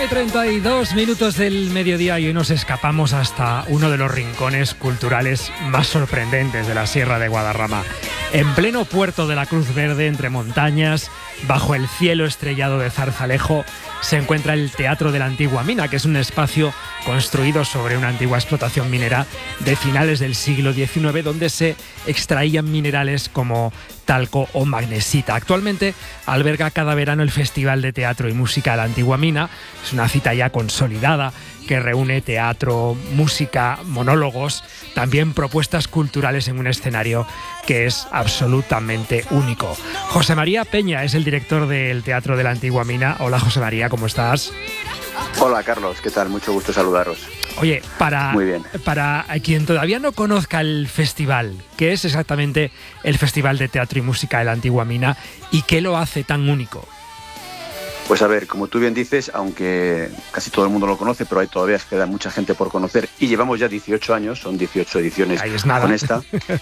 12:32 del mediodía y hoy nos escapamos hasta uno de los rincones culturales más sorprendentes de la Sierra de Guadarrama. En pleno puerto de la Cruz Verde, entre montañas, bajo el cielo estrellado de Zarzalejo, se encuentra el Teatro de la Antigua Mina, que es un espacio construido sobre una antigua explotación minera de finales del siglo XIX, donde se extraían minerales como talco o magnesita. Actualmente alberga cada verano el Festival de Teatro y Música de la Antigua Mina. Es una cita ya consolidada que reúne teatro, música, monólogos, también propuestas culturales en un escenario que es absolutamente único. José María Peña es el director del Teatro de la Antigua Mina. Hola José María, ¿cómo estás? Hola Carlos, ¿qué tal? Mucho gusto saludaros. Oye, Muy bien. para quien todavía no conozca el festival, ¿qué es exactamente el Festival de Teatro y Música de la Antigua Mina y qué lo hace tan único? Pues a ver, como tú bien dices, aunque casi todo el mundo lo conoce, pero todavía queda mucha gente por conocer y llevamos ya 18 años, son 18 ediciones con esta.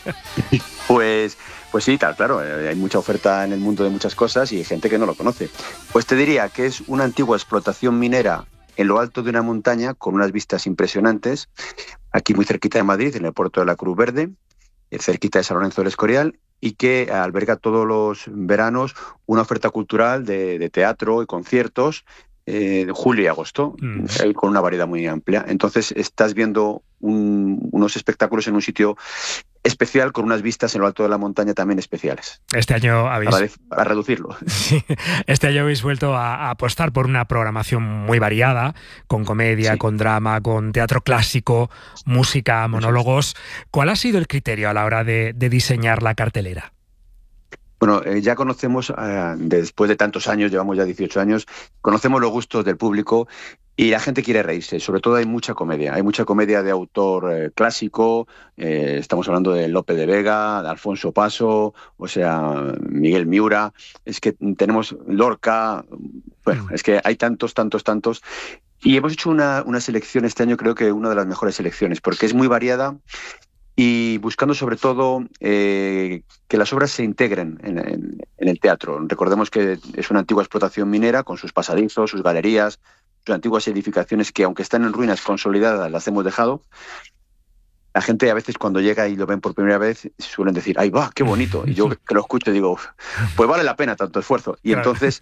Pues sí, tal, claro, hay mucha oferta en el mundo de muchas cosas y hay gente que no lo conoce. Pues te diría que es una antigua explotación minera en lo alto de una montaña con unas vistas impresionantes, aquí muy cerquita de Madrid, en el puerto de la Cruz Verde, cerquita de San Lorenzo del Escorial, y que alberga todos los veranos una oferta cultural de teatro y conciertos de julio y agosto, con una variedad muy amplia. Entonces estás viendo unos espectáculos en un sitio especial con unas vistas en lo alto de la montaña también especiales. Este año para reducirlo. Sí, este año habéis vuelto a apostar por una programación muy variada, con comedia, sí, con drama, con teatro clásico, música, monólogos. ¿Cuál ha sido el criterio a la hora de diseñar la cartelera? Bueno, ya conocemos, después de tantos años, llevamos ya 18 años, conocemos los gustos del público y la gente quiere reírse. Sobre todo hay mucha comedia de autor clásico, estamos hablando de Lope de Vega, de Alfonso Paso, o sea, Miguel Miura, es que tenemos Lorca, bueno, es que hay tantos, y hemos hecho una selección este año, creo que una de las mejores selecciones, porque es muy variada, y buscando sobre todo que las obras se integren en el teatro. Recordemos que es una antigua explotación minera con sus pasadizos, sus galerías, sus antiguas edificaciones que, aunque están en ruinas consolidadas, las hemos dejado. La gente a veces cuando llega y lo ven por primera vez suelen decir, ¡ay, va, qué bonito! Y yo que lo escucho digo, pues vale la pena tanto esfuerzo. Y entonces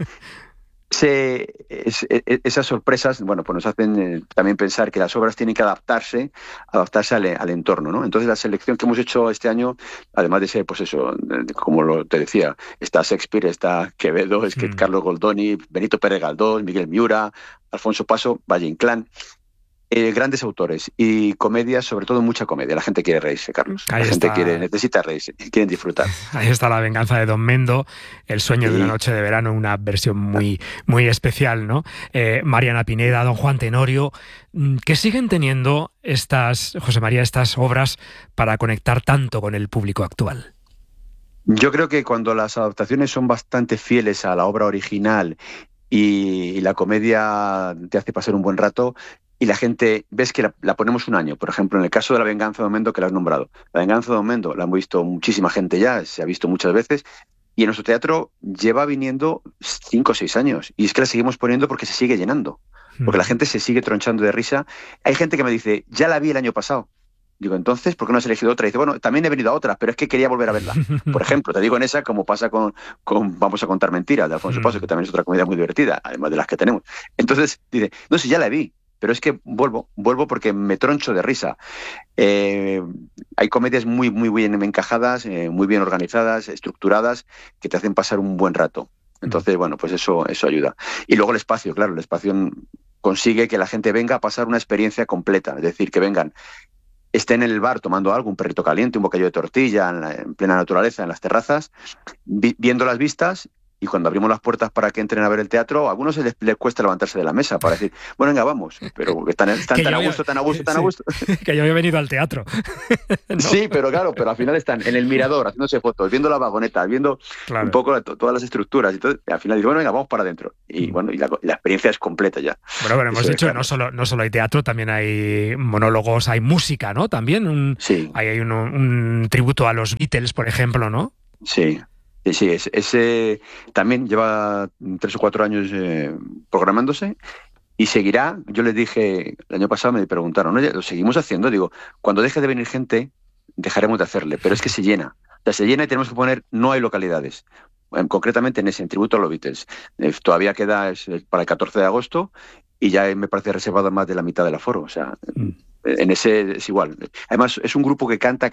esas sorpresas, bueno, pues nos hacen también pensar que las obras tienen que adaptarse al entorno, ¿no? Entonces la selección que hemos hecho este año, además de ser, pues eso, como te decía, está Shakespeare, está Quevedo, es que Carlos Goldoni, Benito Pérez Galdós, Miguel Miura, Alfonso Paso, Valle Inclán, grandes autores y comedia, sobre todo mucha comedia. La gente quiere reírse, Carlos. La gente necesita reírse, quieren disfrutar. Ahí está La venganza de Don Mendo, El sueño de una noche de verano, una versión muy, muy especial, ¿no? Mariana Pineda, Don Juan Tenorio, que siguen teniendo José María, estas obras para conectar tanto con el público actual. Yo creo que cuando las adaptaciones son bastante fieles a la obra original y la comedia te hace pasar un buen rato, y la gente, ves que la ponemos un año. Por ejemplo, en el caso de La venganza de Don Mendo, que la has nombrado. La venganza de Don Mendo la hemos visto muchísima gente ya, se ha visto muchas veces, y en nuestro teatro lleva viniendo 5 o 6 años. Y es que la seguimos poniendo porque se sigue llenando. Porque la gente se sigue tronchando de risa. Hay gente que me dice, ya la vi el año pasado. Digo, entonces, ¿por qué no has elegido otra? Y dice, bueno, también he venido a otra, pero es que quería volver a verla. Por ejemplo, te digo en esa, como pasa con Vamos a contar mentiras, de Alfonso Paso, que también es otra comedia muy divertida, además de las que tenemos. Entonces, dice, no sé, ya la vi. Pero es que vuelvo porque me troncho de risa. Hay comedias muy, muy bien encajadas, muy bien organizadas, estructuradas, que te hacen pasar un buen rato. Entonces, bueno, pues eso ayuda. Y luego el espacio, claro, el espacio consigue que la gente venga a pasar una experiencia completa. Es decir, que vengan, estén en el bar tomando algo, un perrito caliente, un bocadillo de tortilla, en plena naturaleza, en las terrazas, viendo las vistas. Y cuando abrimos las puertas para que entren a ver el teatro, a algunos les cuesta levantarse de la mesa para decir, bueno, venga, vamos. Pero están tan a gusto. Que yo había venido al teatro. ¿No? Sí, pero claro, al final están en el mirador, haciéndose fotos, viendo la vagoneta, viendo un poco todas las estructuras. Entonces, al final dicen, bueno, venga, vamos para adentro. Y bueno, y la experiencia es completa ya. Bueno, pero hemos dicho, no solo hay teatro, también hay monólogos, hay música, ¿no? También hay un tributo a los Beatles, por ejemplo, ¿no? Sí. Sí, ese también lleva 3 o 4 años programándose Y seguirá. Yo les dije, el año pasado me preguntaron, oye, ¿lo seguimos haciendo? Digo, cuando deje de venir gente, dejaremos de hacerle, pero es que se llena. O sea, se llena y tenemos que poner, no hay localidades. Concretamente en tributo a los Beatles. Todavía queda para el 14 de agosto y ya me parece reservado más de la mitad del aforo. O sea, en ese es igual. Además, es un grupo que canta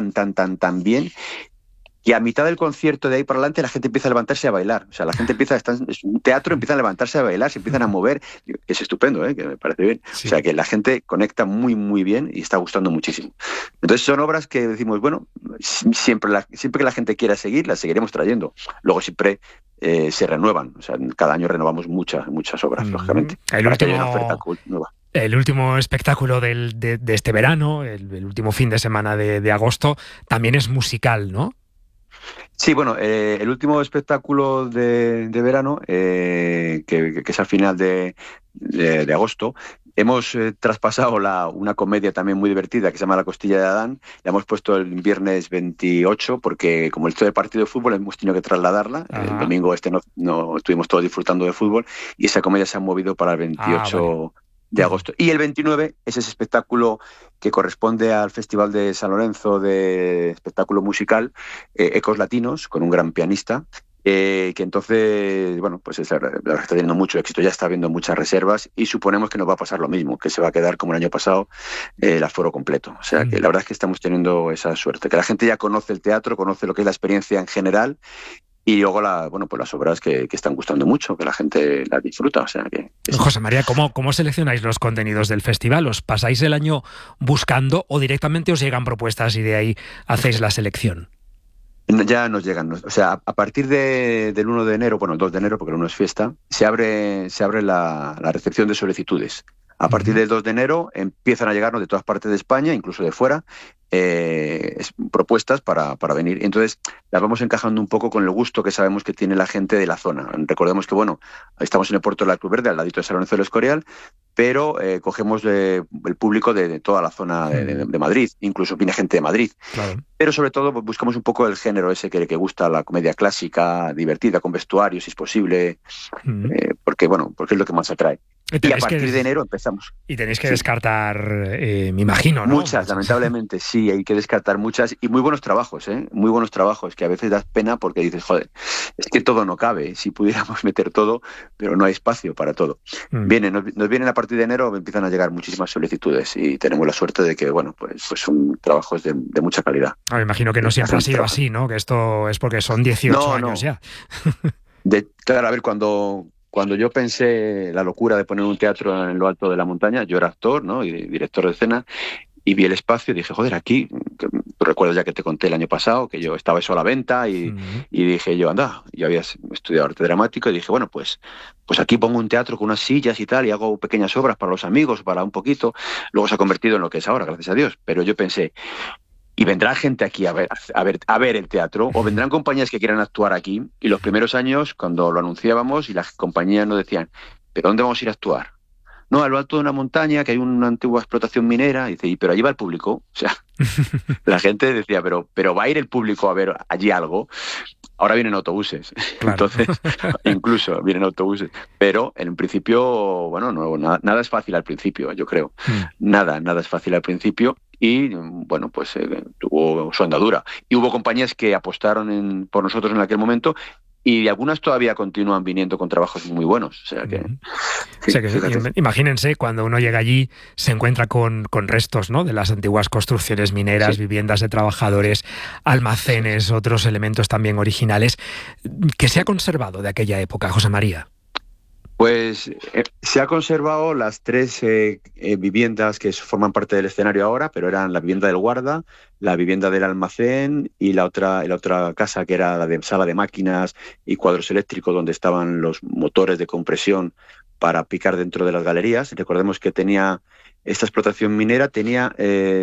tan bien, y a mitad del concierto, de ahí para adelante, la gente empieza a levantarse a bailar. O sea, la gente es un teatro, empiezan a levantarse a bailar, se empiezan a mover. Es estupendo, que me parece bien. Sí. O sea, que la gente conecta muy bien y está gustando muchísimo. Entonces son obras que decimos, bueno, siempre que la gente quiera seguir, las seguiremos trayendo. Luego siempre se renuevan. O sea, cada año renovamos muchas úbras, lógicamente. Para que haya una oferta nueva. El último espectáculo de este verano, el último fin de semana de agosto, también es musical, ¿no? Sí, bueno, el último espectáculo de verano, que es al final de agosto, hemos traspasado una comedia también muy divertida que se llama La Costilla de Adán. La hemos puesto el viernes 28 porque como el partido de fútbol hemos tenido que trasladarla. Ajá. El domingo no estuvimos todos disfrutando de fútbol y esa comedia se ha movido para el 28 vale. de agosto. Y el 29 es ese espectáculo que corresponde al Festival de San Lorenzo de espectáculo musical, Ecos Latinos, con un gran pianista, que entonces, bueno, pues la verdad está teniendo mucho éxito, ya está habiendo muchas reservas y suponemos que nos va a pasar lo mismo, que se va a quedar como el año pasado el aforo completo. O sea, que la verdad es que estamos teniendo esa suerte, que la gente ya conoce el teatro, conoce lo que es la experiencia en general. Y luego pues las obras que están gustando mucho, que la gente las disfruta. O sea que José María, ¿cómo seleccionáis los contenidos del festival? ¿Os pasáis el año buscando o directamente os llegan propuestas y de ahí hacéis la selección? Ya nos llegan. O sea, a partir del 1 de enero, bueno, el 2 de enero, porque el 1 es fiesta, se abre la recepción de solicitudes. A partir del 2 de enero empiezan a llegarnos de todas partes de España, incluso de fuera, propuestas para venir. Entonces las vamos encajando un poco con el gusto que sabemos que tiene la gente de la zona. Recordemos que, bueno, estamos en el puerto de la Cruz Verde, al ladito de San Lorenzo del Escorial, pero cogemos el público de toda la zona de Madrid, incluso viene gente de Madrid. Claro. Pero sobre todo pues, buscamos un poco el género ese que gusta, la comedia clásica, divertida, con vestuario, si es posible, porque es lo que más atrae. Y a partir de enero empezamos. Y tenéis que descartar, me imagino, ¿no? Muchas, lamentablemente, sí, hay que descartar muchas. Y muy buenos trabajos, muy buenos trabajos, que a veces das pena porque dices, joder, es que todo no cabe, si pudiéramos meter todo, pero no hay espacio para todo. Nos vienen a partir de enero, empiezan a llegar muchísimas solicitudes y tenemos la suerte de que, bueno, pues son trabajos de mucha calidad. Me imagino que no siempre ha sido así, ¿no? Que esto es porque son 18 años ya. Claro, a ver, cuando yo pensé la locura de poner un teatro en lo alto de la montaña, yo era actor, ¿no? Y director de escena, y vi el espacio y dije, joder, aquí, tú recuerdas ya que te conté el año pasado, que yo estaba eso a la venta y dije yo, anda, yo había estudiado arte dramático y dije, bueno, pues aquí pongo un teatro con unas sillas y tal y hago pequeñas obras para los amigos, para un poquito. Luego se ha convertido en lo que es ahora, gracias a Dios. Pero yo pensé, y vendrá gente aquí a ver el teatro, o vendrán compañías que quieran actuar aquí. Y los primeros años, cuando lo anunciábamos y las compañías nos decían, ¿pero dónde vamos a ir a actuar? No, a lo alto de una montaña, que hay una antigua explotación minera. Y dice, pero allí va el público. O sea, la gente decía, pero ¿va a ir el público a ver allí algo? Ahora vienen autobuses. Claro. Entonces, incluso vienen autobuses. Pero en un principio, bueno, nada es fácil al principio, yo creo. Nada es fácil al principio. Y, bueno, pues tuvo su andadura. Y hubo compañías que apostaron por nosotros en aquel momento y algunas todavía continúan viniendo con trabajos muy buenos. O sea que... Imagínense, cuando uno llega allí se encuentra con restos, ¿no?, de las antiguas construcciones mineras, viviendas de trabajadores, almacenes, otros elementos también originales. ¿Qué se ha conservado de aquella época, José María? Pues se ha conservado las 3 viviendas que forman parte del escenario ahora, pero eran la vivienda del guarda, la vivienda del almacén y la otra casa que era la de sala de máquinas y cuadros eléctricos donde estaban los motores de compresión para picar dentro de las galerías. Recordemos que esta explotación minera tenía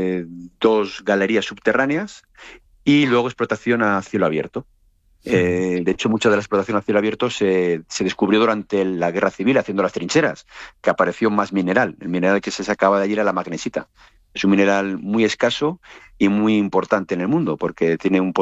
2 galerías subterráneas y luego explotación a cielo abierto. De hecho, mucha de la explotación a cielo abierto se descubrió durante la Guerra Civil haciendo las trincheras, que apareció más mineral. El mineral que se sacaba de allí era la magnesita. Es un mineral muy escaso y muy importante en el mundo porque tiene un